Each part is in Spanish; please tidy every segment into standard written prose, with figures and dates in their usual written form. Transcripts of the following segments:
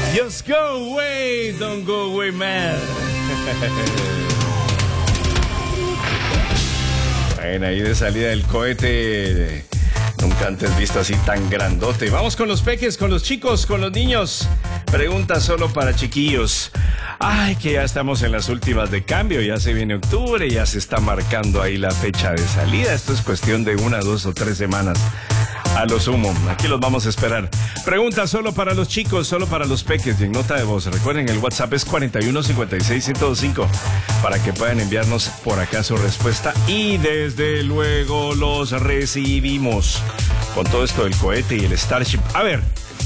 Just go away, don't go away, man. Bueno, ahí de salida del cohete, nunca antes visto así tan grandote. Vamos con los peques, con los chicos, con los niños. Pregunta solo para chiquillos. Ay, que ya estamos en las últimas de cambio, ya se viene octubre, ya se está marcando ahí la fecha de salida. Esto es cuestión de 1, 2 o 3 semanas. A lo sumo, aquí los vamos a esperar. Pregunta solo para los chicos, solo para los peques y en nota de voz. Recuerden, el WhatsApp es 4156-1025 para que puedan enviarnos por acá su respuesta y desde luego los recibimos con todo esto del cohete y el Starship. A ver,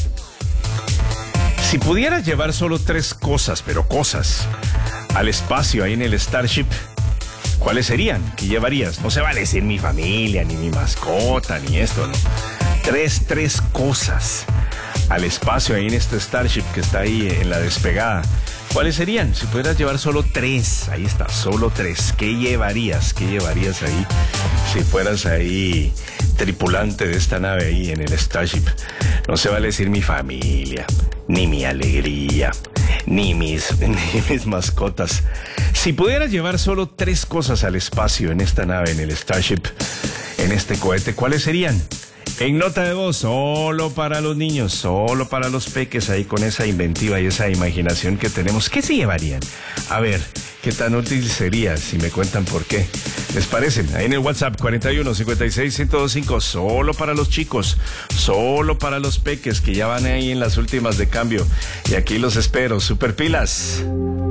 si pudieras llevar solo 3 cosas, pero cosas, al espacio ahí en el Starship, ¿cuáles serían? ¿Qué llevarías? No se vale decir mi familia, ni mi mascota, ni esto, ¿no? Tres cosas al espacio ahí en este Starship que está ahí en la despegada. ¿Cuáles serían? Si pudieras llevar solo 3, ahí está, solo 3. ¿Qué llevarías? ¿Qué llevarías ahí si fueras ahí tripulante de esta nave ahí en el Starship? No se vale decir mi familia, ni mi alegría, ni mis mascotas. Si pudieras llevar solo 3 cosas al espacio en esta nave, en el Starship, en este cohete, ¿cuáles serían? En nota de voz, solo para los niños, solo para los peques, ahí con esa inventiva y esa imaginación que tenemos. ¿Qué se llevarían? A ver, ¿qué tan útil sería si me cuentan por qué? ¿Les parece? Ahí en el WhatsApp 4156-1025, solo para los chicos, solo para los peques que ya van ahí en las últimas de cambio. Y aquí los espero, super pilas.